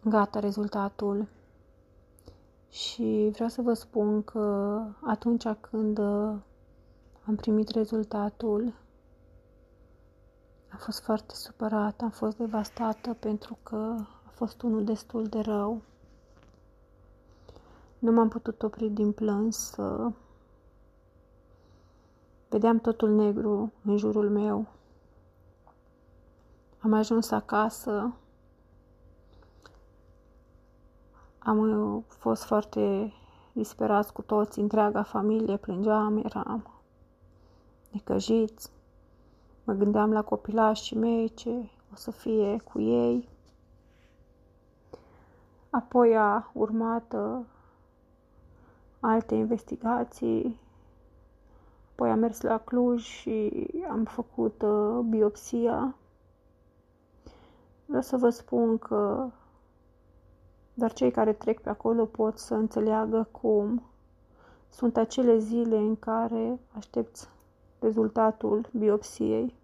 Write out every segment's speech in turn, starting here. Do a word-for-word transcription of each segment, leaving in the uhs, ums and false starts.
gata rezultatul. Și vreau să vă spun că atunci când am primit rezultatul, am fost foarte supărată, am fost devastată pentru că a fost unul destul de rău. Nu m-am putut opri din plâns, vedeam totul negru în jurul meu. Am ajuns acasă, am fost foarte disperați cu toți, întreaga familie, plângeam, eram necăjiți. Mă gândeam la copilașii mei, ce o să fie cu ei. Apoi a urmat uh, alte investigații. Apoi am mers la Cluj și am făcut uh, biopsia. Vreau să vă spun că doar cei care trec pe acolo pot să înțeleagă cum sunt acele zile în care aștepți rezultatul biopsiei.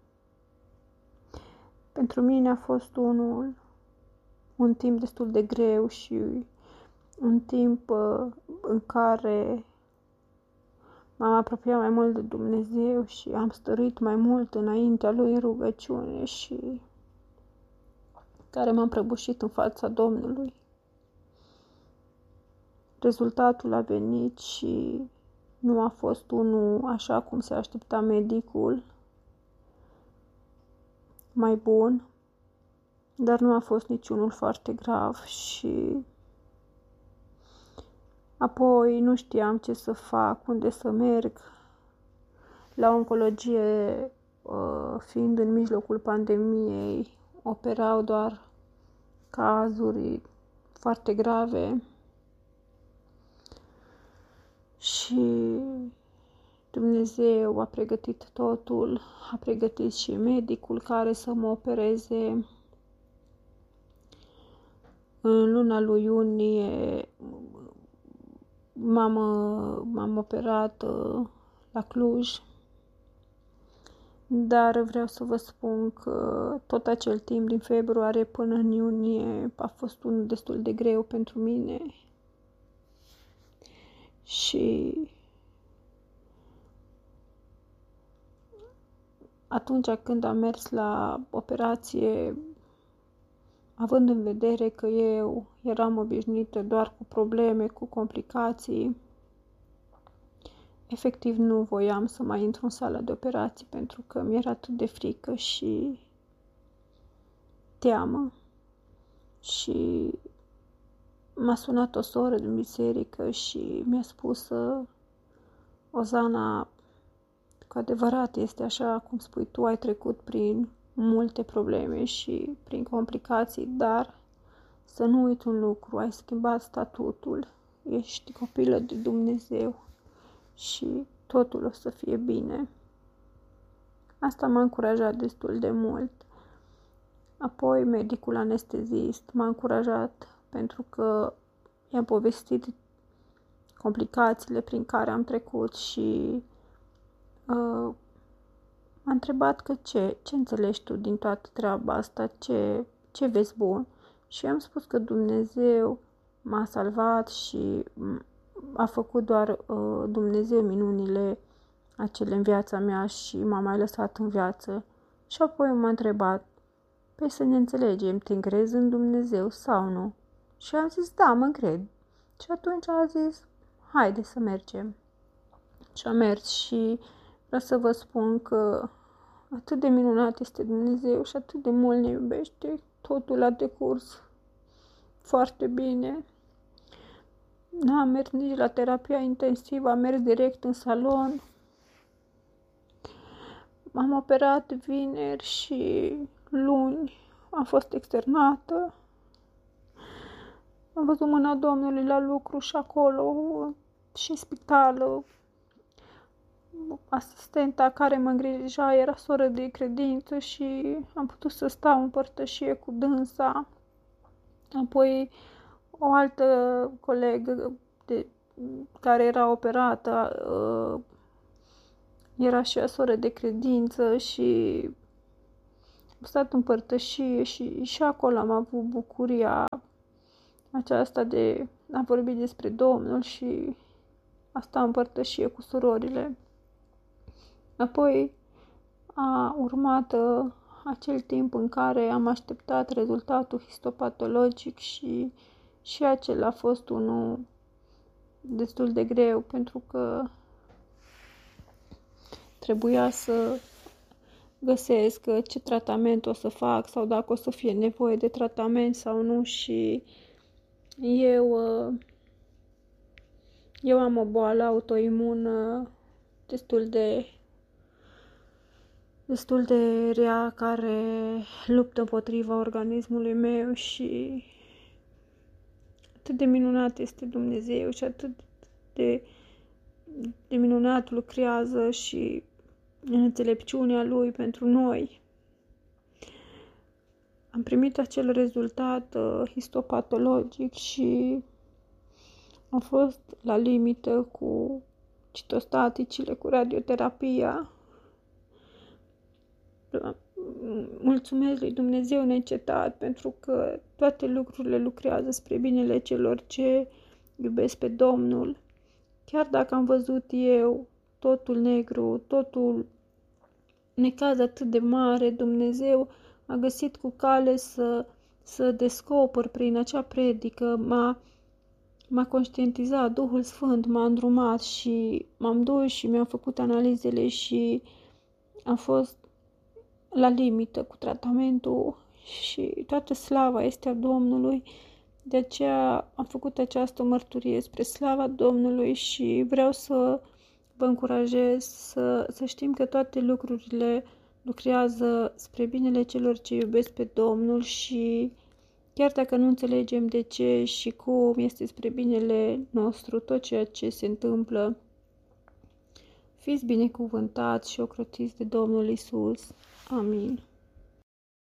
Pentru mine a fost unul, un timp destul de greu și un timp uh, în care m-am apropiat mai mult de Dumnezeu și am stăruit mai mult înaintea Lui în rugăciune și care m-am prăbușit în fața Domnului. Rezultatul a venit și nu a fost unul așa cum se aștepta medicul, mai bun, dar nu a fost niciunul foarte grav și apoi nu știam ce să fac, unde să merg. La oncologie, fiind în mijlocul pandemiei, operau doar cazuri foarte grave și Dumnezeu a pregătit totul, a pregătit și medicul care să mă opereze. În luna lui iunie m-am, m-am operat la Cluj, dar vreau să vă spun că tot acel timp din februarie până în iunie a fost unul destul de greu pentru mine și atunci când am mers la operație, având în vedere că eu eram obișnuită doar cu probleme, cu complicații, efectiv nu voiam să mai intru în sala de operații pentru că mi-era atât de frică și teamă. Și m-a sunat o soră din biserică și mi-a spus: Ozana, cu adevărat este așa cum spui tu, ai trecut prin multe probleme și prin complicații, dar să nu uiți un lucru, ai schimbat statutul, ești copilă de Dumnezeu și totul o să fie bine. Asta m-a încurajat destul de mult. Apoi medicul anestezist m-a încurajat pentru că i-am povestit complicațiile prin care am trecut și uh, m-a întrebat că ce, ce înțelegi tu din toată treaba asta, ce, ce vezi bun. Și am spus că Dumnezeu m-a salvat și a făcut doar uh, Dumnezeu minunile acele în viața mea și m-a mai lăsat în viață. Și apoi m-a întrebat: păi să ne înțelegem, te încrezi în Dumnezeu sau nu? Și am zis: da, mă încred. Și atunci a zis: haide să mergem. Și am mers și vreau să vă spun că atât de minunat este Dumnezeu și atât de mult ne iubește. Totul a decurs foarte bine. N-am mers nici la terapia intensivă, am mers direct în salon. M-am operat vineri și luni am fost externată. Am văzut mâna Domnului la lucru și acolo, și în spital. Asistenta care mă îngrija era soră de credință și am putut să stau în părtășie cu dânsa. Apoi o altă colegă de, care era operată uh, era și ea soră de credință și am stat în părtășie și, și acolo am avut bucuria aceasta de a vorbi despre Domnul și asta împărtășie cu surorile. Apoi a urmat uh, acel timp în care am așteptat rezultatul histopatologic și și acela a fost unul destul de greu, pentru că trebuia să găsesc ce tratament o să fac sau dacă o să fie nevoie de tratament sau nu și eu, eu am o boală autoimună destul de destul de rea care luptă împotriva organismului meu și atât de minunat este Dumnezeu și atât de, de minunat lucrează și în înțelepciunea Lui pentru noi. Am primit acel rezultat uh, histopatologic și am fost la limită cu citostaticile, cu radioterapia. Mulțumesc lui Dumnezeu neîncetat pentru că toate lucrurile lucrează spre binele celor ce iubesc pe Domnul. Chiar dacă am văzut eu totul negru, totul necaz atât de mare, Dumnezeu a găsit cu cale să, să descoper prin acea predică, m-a, m-a conștientizat, Duhul Sfânt m-a îndrumat și m-am dus și mi-am făcut analizele și am fost la limită cu tratamentul și toată slava este a Domnului. De aceea am făcut această mărturie spre slava Domnului și vreau să vă încurajez să, să știm că toate lucrurile lucrează spre binele celor ce iubesc pe Domnul și chiar dacă nu înțelegem de ce și cum este spre binele nostru tot ceea ce se întâmplă, fiți binecuvântați și ocrotiți de Domnul Isus. Amin.